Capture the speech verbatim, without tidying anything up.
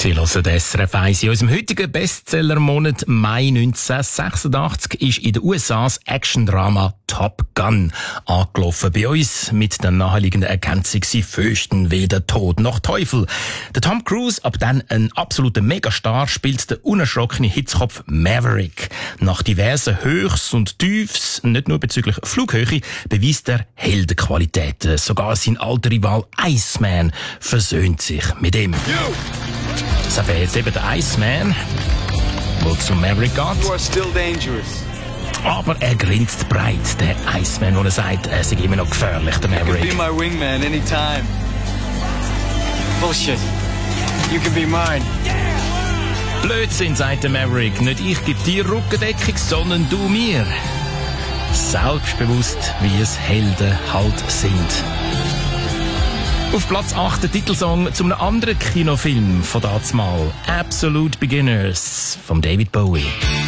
Sie hören S R F eins. In unserem heutigen Bestsellermonat Mai neunzehnhundertsechsundachtzig ist in den U S A das Action-Drama Top Gun angelaufen. Bei uns mit der naheliegenden Ergänzung, sie fürchten weder Tod noch Teufel. Der Tom Cruise, ab dann ein absoluter Megastar, spielt der unerschrockene Hitzkopf Maverick. Nach diversen Höchst und Tiefs, nicht nur bezüglich Flughöhe, beweist er Heldenqualitäten. Sogar sein alter Rival Iceman versöhnt sich mit ihm. Das wäre jetzt eben der Iceman, der zum Maverick geht. You are still dangerous. Aber er grinst breit, der Iceman, wo er sagt, er sei immer noch gefährlich, der Maverick. You can be my wingman anytime. Bullshit. You can be mine. Blödsinn, sagt der Maverick. Nicht ich gebe dir Rückendeckung, sondern du mir. Selbstbewusst, wie es Helden halt sind. Auf Platz acht der Titelsong zu einem anderen Kinofilm von dazumal. Absolute Beginners von David Bowie.